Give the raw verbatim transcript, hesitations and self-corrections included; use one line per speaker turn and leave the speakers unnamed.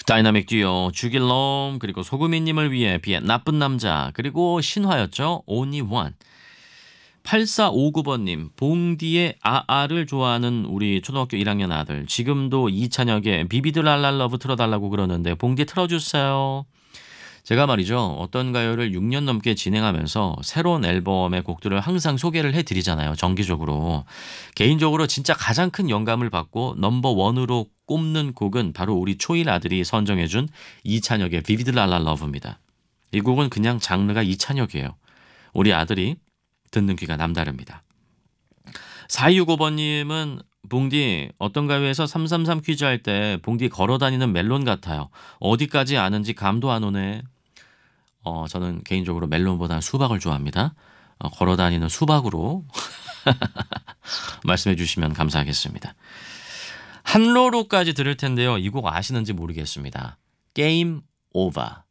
다이나믹 듀오 죽일 놈 그리고 소금이님을 위해 비의 나쁜 남자 그리고 신화였죠. Only One. 팔사오구 번님 봉디의 아아를 좋아하는 우리 초등학교 일 학년 아들 지금도 이찬혁의 비비드랄랄러브 틀어달라고 그러는데 봉디 틀어주세요. 제가 말이죠. 어떤 가요를 육 년 넘게 진행하면서 새로운 앨범의 곡들을 항상 소개를 해드리잖아요. 정기적으로. 개인적으로 진짜 가장 큰 영감을 받고 넘버원으로 꼽는 곡은 바로 우리 초일 아들이 선정해준 이찬혁의 비비드 라라 러브입니다. 이 곡은 그냥 장르가 이찬혁이에요. 우리 아들이 듣는 귀가 남다릅니다. 사이육오 번님은 봉디 어떤 가요에서 삼삼삼 퀴즈 할 때 봉디 걸어다니는 멜론 같아요. 어디까지 아는지 감도 안 오네. 어, 저는 개인적으로 멜론보다는 수박을 좋아합니다. 어, 걸어다니는 수박으로 말씀해 주시면 감사하겠습니다. 한로로까지 들을 텐데요. 이 곡 아시는지 모르겠습니다. 게임 오버.